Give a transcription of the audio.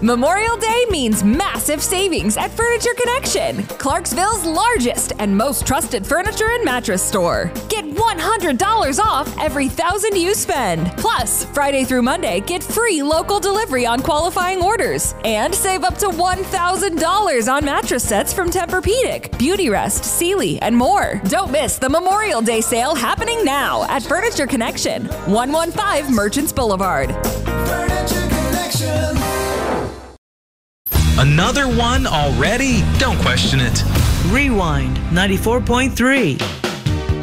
Memorial Day means massive savings at Furniture Connection, Clarksville's largest and most trusted furniture and mattress store. Get $100 off every $1,000 you spend. Plus, Friday through Monday, get free local delivery on qualifying orders. And save up to $1,000 on mattress sets from Tempur-Pedic, Beautyrest, Sealy, and more. Don't miss the Memorial Day sale happening now at Furniture Connection, 115 Merchants Boulevard. Furniture Connection. Another one already? Don't question it. Rewind 94.3.